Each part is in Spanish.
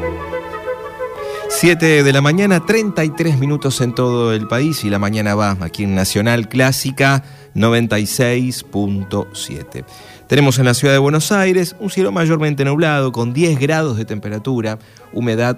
7 de la mañana, 33 minutos en todo el país, y la mañana va aquí en Nacional Clásica 96.7. Tenemos en la ciudad de Buenos Aires un cielo mayormente nublado con 10 grados de temperatura, humedad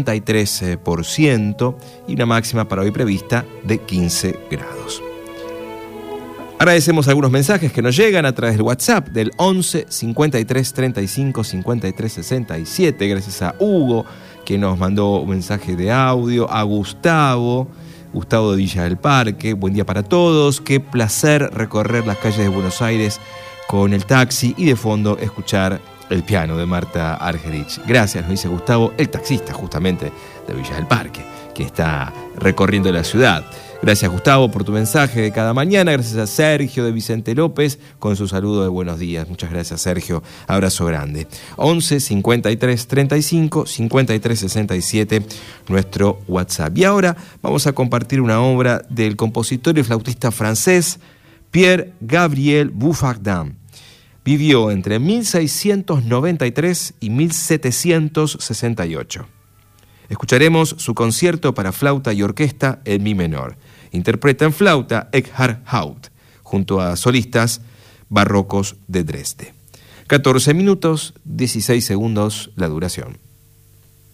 93% y una máxima para hoy prevista de 15 grados. Agradecemos algunos mensajes que nos llegan a través del WhatsApp del 11 53 35 53 67. Gracias a Hugo, que nos mandó un mensaje de audio, a Gustavo de Villa del Parque. Buen día para todos, qué placer recorrer las calles de Buenos Aires con el taxi y de fondo escuchar el piano de Marta Argerich. Gracias, nos dice Gustavo, el taxista justamente de Villa del Parque, que está recorriendo la ciudad. Gracias, Gustavo, por tu mensaje de cada mañana. Gracias a Sergio de Vicente López con su saludo de buenos días. Muchas gracias, Sergio. Abrazo grande. 11 53 35 53 67, nuestro WhatsApp. Y ahora vamos a compartir una obra del compositor y flautista francés Pierre-Gabriel Bouffardin. Vivió entre 1693 y 1768. Escucharemos su concierto para flauta y orquesta en mi menor. Interpreta en flauta Eckhard Haupt, junto a solistas barrocos de Dresde. 14 minutos, 16 segundos la duración.